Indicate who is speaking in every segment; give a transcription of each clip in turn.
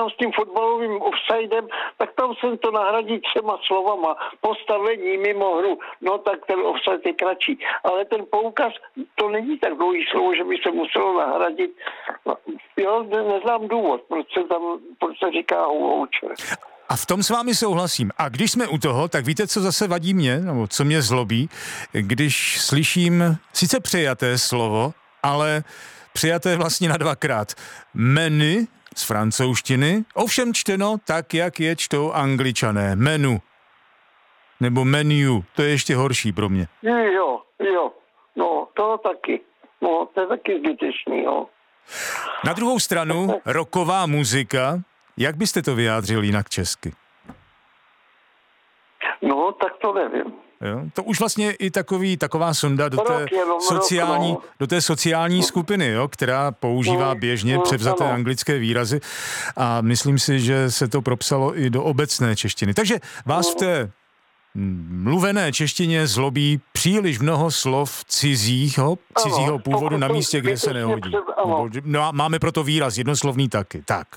Speaker 1: s tím fotbalovým offsidem, tak tam jsem to nahradit 3 slovama. Postavení mimo hru, no tak ten offside je kratší. Ale ten poukaz, to není tak dlouhý slovo, že by se muselo nahradit. Jo, neznám důvod, proč se říká voucher.
Speaker 2: A v tom s vámi souhlasím. A když jsme u toho, tak víte, co zase vadí mě, nebo co mě zlobí, když slyším sice přijaté slovo, ale přijaté vlastně na 2krát. Menu z francouzštiny, ovšem čteno tak, jak je čtou Angličané. Menu. Nebo menu. To je ještě horší pro mě.
Speaker 1: Jo. No, to taky. No, to je taky zbytečný, jo.
Speaker 2: Na druhou stranu, rocková muzika, jak byste to vyjádřil jinak česky?
Speaker 1: No, tak to nevím.
Speaker 2: Jo? To už vlastně i taková sonda do té sociální skupiny, jo? Která používá běžně převzaté anglické výrazy a myslím si, že se to propsalo i do obecné češtiny. Takže vás v té mluvené češtině zlobí příliš mnoho slov cizího původu na místě, kde se nehodí. No, máme proto výraz jednoslovný taky. Tak.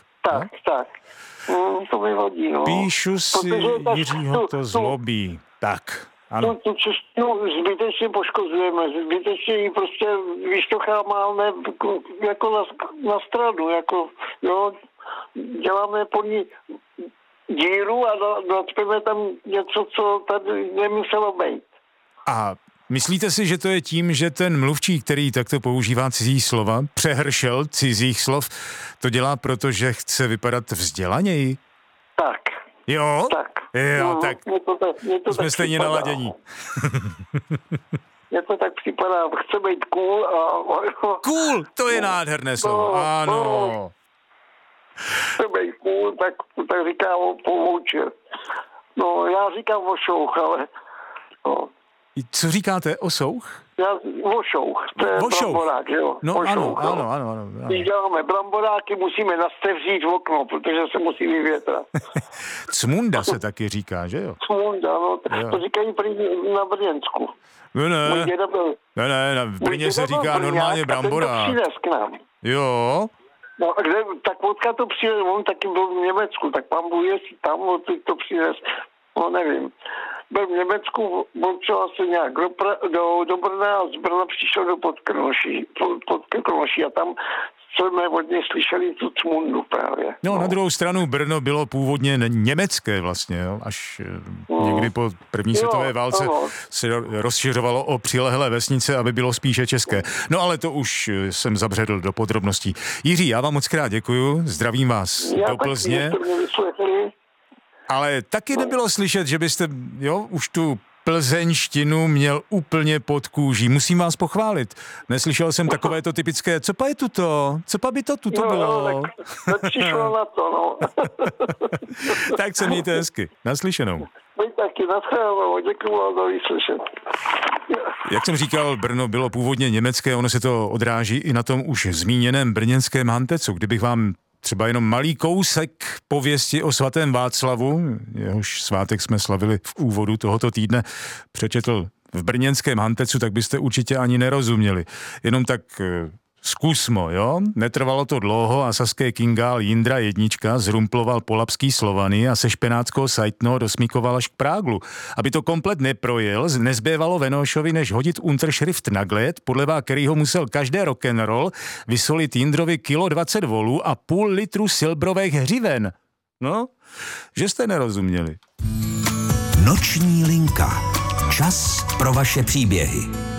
Speaker 1: To mi vadí, no.
Speaker 2: Píšu si, Jiřího to zlobí. Tak, ano.
Speaker 1: Tu češtinu zbytečně poškozujeme, zbytečně ji prostě vyšťocháváme jako na stranu, jako, jo, děláme po ní díru a nacpeme tam něco, co tady nemuselo být.
Speaker 2: A myslíte si, že to je tím, že ten mluvčí, který takto používá cizí slova, přehršel cizích slov, to dělá proto, že chce vypadat vzdělaněji?
Speaker 1: Tak.
Speaker 2: Jo?
Speaker 1: Tak.
Speaker 2: Jo, tak.
Speaker 1: Mně to
Speaker 2: jsme stejně naladění.
Speaker 1: Mně to tak připadá, chce být cool a...
Speaker 2: Cool, to je nádherné slovo, ano.
Speaker 1: Chce být cool, tak říká voucher. No, já říkám vošouch, ale... No.
Speaker 2: Co říkáte, osouch?
Speaker 1: Vošouch, to je bramborák, jo.
Speaker 2: No
Speaker 1: vošouch,
Speaker 2: ano.
Speaker 1: Když děláme bramboráky, musíme nastevřít v okno, protože se musí vyvětrat.
Speaker 2: Cmunda se taky říká, že jo?
Speaker 1: Cmunda, no, to říkají na Brněnsku.
Speaker 2: Ne, na Brně se říká normálně bramborák.
Speaker 1: A ten to přines k nám.
Speaker 2: Jo.
Speaker 1: No, tak vodka to přines, on taky byl v Německu, tak pan Bůh jestli tam to přines, no nevím. Byl v Německu, odšel asi nějak do Brna a z Brna přišel do Podkrkonoší a tam jsme od něj slyšeli tu cmundu právě.
Speaker 2: No, na druhou stranu Brno bylo původně německé vlastně, jo? Až někdy po první světové válce se rozšiřovalo o přilehlé vesnice, aby bylo spíše české. No ale to už jsem zabředl do podrobností. Jiří, já vám moc krát děkuju, zdravím vás do Plzně. Ale taky nebylo slyšet, že byste, už tu plzeňštinu měl úplně pod kůží. Musím vás pochválit. Neslyšel jsem takové to typické, co pa je tuto? Co pa by to tuto bylo?
Speaker 1: No, tak přišlo na to, no.
Speaker 2: Tak se mějte hezky. Naslyšenou.
Speaker 1: Vy taky, nashledanou. Děkuju vám za vyslyšet.
Speaker 2: Jak jsem říkal, Brno bylo původně německé, ono se to odráží i na tom už zmíněném brněnském Hantecu. Kdybych vám třeba jenom malý kousek pověsti o svatém Václavu, jehož svátek jsme slavili v úvodu tohoto týdne, přečetl v brněnském Hantecu, tak byste určitě ani nerozuměli. Jenom tak zkusmo, jo? Netrvalo to dlouho a saské kingál Jindra jednička zrumploval polapský Slovany a se špenáckého sajtno dosmíkoval až k Práglu. Aby to komplet neprojel, nezbývalo Venošovi, než hodit Unterschrift na gled, podle kterýho musel každé rock'n'roll vysolit Jindrovi kilo 20 volů a půl litru silbrových hřiven. No, že jste nerozuměli.
Speaker 3: Noční linka. Čas pro vaše příběhy.